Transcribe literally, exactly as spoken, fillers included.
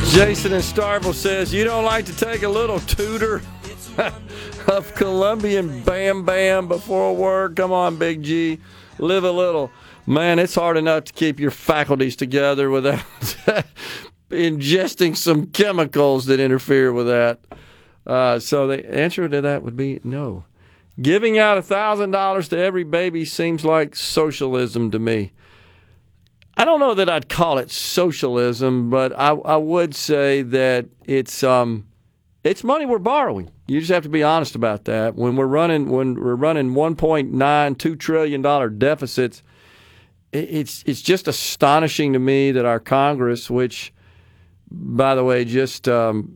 Jason in Starville says, you don't like to take a little tutor of Colombian Bam Bam before work? Come on, Big G. Live a little. Man, it's hard enough to keep your faculties together without ingesting some chemicals that interfere with that. Uh, so the answer to that would be no. Giving out one thousand dollars to every baby seems like socialism to me. I don't know that I'd call it socialism, but I, I would say that it's um, it's money we're borrowing. You just have to be honest about that. When we're running when we're running one point nine, two trillion dollars deficits, it, it's it's just astonishing to me that our Congress, which, by the way, just um,